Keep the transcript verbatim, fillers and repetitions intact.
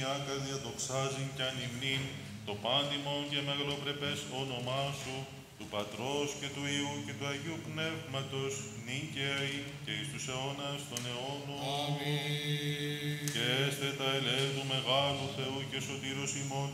Άκαρδια δοξάζειν κι ανυμνήν το πάντιμον και μεγαλοπρεπές όνομά σου, του Πατρός και του Υιού και του Αγίου Πνεύματος, νίκαιοι και εις τους αιώνας των αιώνων. Αμήν. Και έστε τα ελέη του Μεγάλου Θεού και Σωτήρος ημών